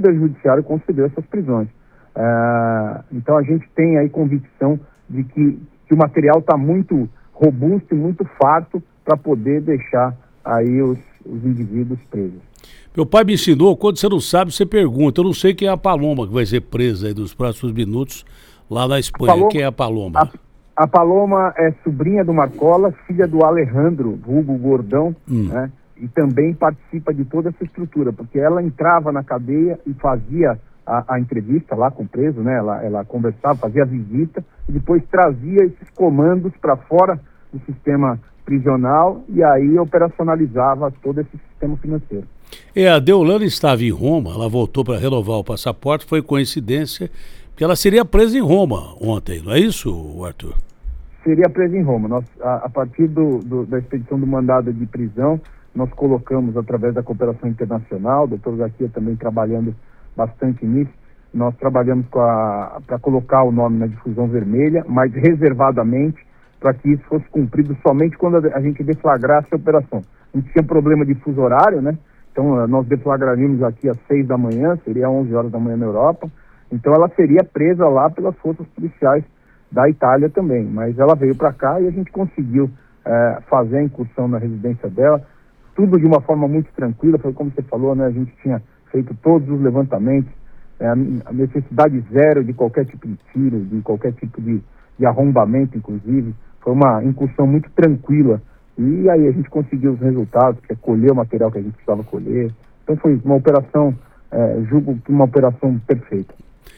Poder Judiciário concedeu essas prisões. Então a gente tem aí convicção de que o material está muito robusto e muito farto para poder deixar aí os indivíduos presos. Meu pai me ensinou, quando você não sabe, você pergunta. Eu não sei quem é a Paloma que vai ser presa aí nos próximos minutos lá na Espanha. Quem é a Paloma? A Paloma é sobrinha do Marcola, filha do Alejandro, vulgo Gordão, né? E também participa de toda essa estrutura, porque ela entrava na cadeia e fazia a entrevista lá com o preso, né? Ela conversava, fazia a visita e depois trazia esses comandos para fora do sistema prisional e aí operacionalizava todo esse sistema financeiro. A Deolane estava em Roma, ela voltou para renovar o passaporte, foi coincidência, porque ela seria presa em Roma ontem, não é isso, Arthur? Seria presa em Roma. A partir da expedição do mandado de prisão, nós colocamos, através da cooperação internacional, o doutor Garcia também trabalhando bastante nisso, nós trabalhamos para colocar o nome na difusão vermelha, mas reservadamente, para que isso fosse cumprido somente quando a gente deflagrasse a operação. A gente tinha problema de fuso horário, né? Então nós deflagraríamos aqui às 6 da manhã, seria 11 horas da manhã na Europa, então ela seria presa lá pelas forças policiais da Itália também, mas ela veio para cá e a gente conseguiu fazer a incursão na residência dela, tudo de uma forma muito tranquila, foi como você falou, né? A gente tinha feito todos os levantamentos, a necessidade zero de qualquer tipo de tiro, de qualquer tipo de arrombamento, inclusive. Foi uma incursão muito tranquila e aí a gente conseguiu os resultados, que é colher o material que a gente precisava colher. Então foi uma operação, julgo que uma operação perfeita.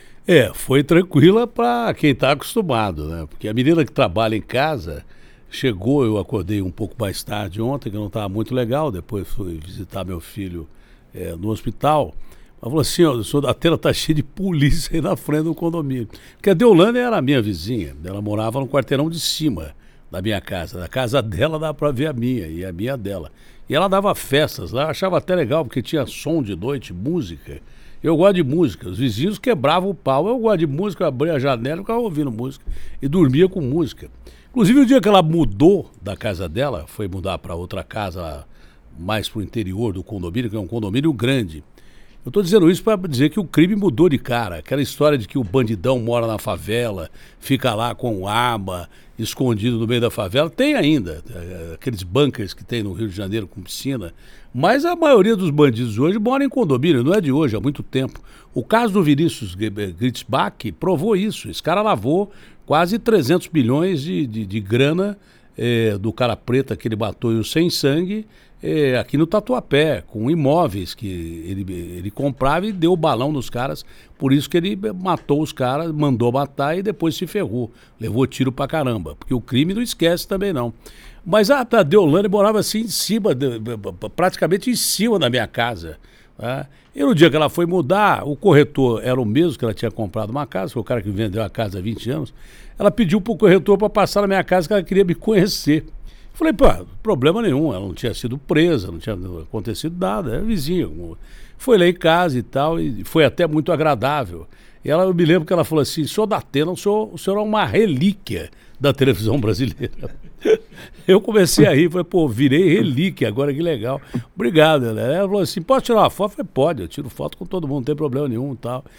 Foi tranquila para quem está acostumado, né? Porque a menina que trabalha em casa chegou, eu acordei um pouco mais tarde ontem, que não estava muito legal, depois fui visitar meu filho no hospital. Ela falou assim, a tela está cheia de polícia aí na frente do condomínio. Porque a Deolane era a minha vizinha, ela morava no quarteirão de cima da minha casa. Da casa dela dava para ver a minha e a minha dela. E ela dava festas lá, eu achava até legal, porque tinha som de noite, música. Eu gosto de música, os vizinhos quebravam o pau. Eu gosto de música, eu abria a janela e ficava ouvindo música. E dormia com música. Inclusive o dia que ela mudou da casa dela, foi mudar para outra casa mais para o interior do condomínio, que é um condomínio grande. Eu estou dizendo isso para dizer que o crime mudou de cara. Aquela história de que o bandidão mora na favela, fica lá com arma, escondido no meio da favela, tem ainda. Aqueles bunkers que tem no Rio de Janeiro com piscina. Mas a maioria dos bandidos hoje mora em condomínio, não é de hoje, há muito tempo. O caso do Vinícius Gritzbach provou isso. Esse cara lavou quase 300 milhões de grana do cara preta que ele matou e o sem sangue, aqui no Tatuapé, com imóveis que ele comprava e deu o balão nos caras, por isso que ele matou os caras, mandou matar e depois se ferrou, levou tiro pra caramba, porque o crime não esquece também não. Mas a Deolane morava assim em cima, praticamente em cima da minha casa, né? E no dia que ela foi mudar, o corretor era o mesmo que ela tinha comprado uma casa, foi o cara que vendeu a casa há 20 anos, ela pediu pro corretor para passar na minha casa que ela queria me conhecer. Falei, problema nenhum, ela não tinha sido presa, não tinha acontecido nada, é vizinha. Foi lá em casa e tal, e foi até muito agradável. E eu me lembro que ela falou assim, senhor da Atena, o senhor é uma relíquia da televisão brasileira. Eu comecei a rir, falei, virei relíquia agora, que legal. Obrigado. Ela falou assim, pode tirar uma foto? Eu falei, pode, eu tiro foto com todo mundo, não tem problema nenhum e tal.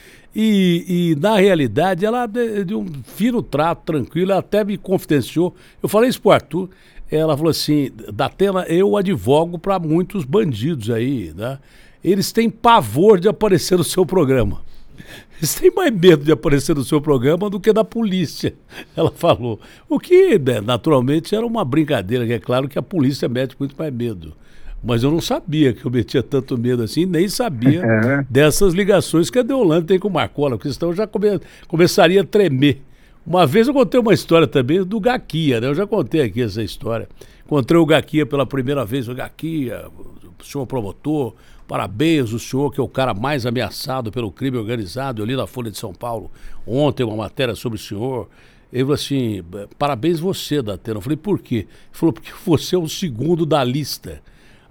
E na realidade, ela de um fino trato, tranquilo, ela até me confidenciou. Eu falei isso pro Arthur, ela falou assim, Datena, eu advogo para muitos bandidos aí, né? Eles têm pavor de aparecer no seu programa. Eles têm mais medo de aparecer no seu programa do que da polícia, ela falou. O que, né, naturalmente, era uma brincadeira, que é claro que a polícia mete muito mais medo. Mas eu não sabia que eu metia tanto medo assim, nem sabia dessas ligações que a Deolane tem com o Marcola, porque senão eu já começaria a tremer. Uma vez eu contei uma história também do Gaquia, né? Eu já contei aqui essa história. Encontrei o Gaquia pela primeira vez, o Gaquia, o senhor promotor, parabéns, o senhor que é o cara mais ameaçado pelo crime organizado. Eu li na Folha de São Paulo ontem uma matéria sobre o senhor. Ele falou assim, parabéns você, Datena. Eu falei, por quê? Ele falou, porque você é o segundo da lista.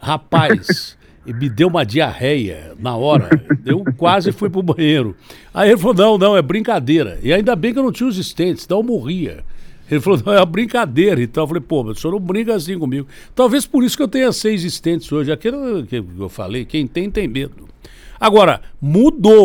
Rapaz, me deu uma diarreia na hora, eu quase fui pro banheiro. Aí ele falou, não, é brincadeira. E ainda bem que eu não tinha os stents, então eu morria. Ele falou, não, é uma brincadeira. Então eu falei, mas o senhor não brinca assim comigo. Talvez por isso que eu tenha 6 stents hoje. Aquilo que eu falei, quem tem medo. Agora, mudou.